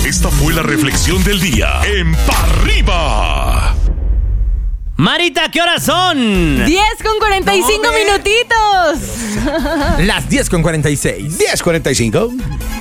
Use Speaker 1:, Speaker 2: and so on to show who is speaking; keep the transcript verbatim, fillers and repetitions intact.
Speaker 1: Esta fue la reflexión del día en Pa' Arriba.
Speaker 2: Marita, ¿qué horas son?
Speaker 3: diez con cuarenta y cinco
Speaker 4: No,
Speaker 3: minutitos.
Speaker 4: Las diez con cuarenta y seis.
Speaker 5: diez cuarenta y cinco.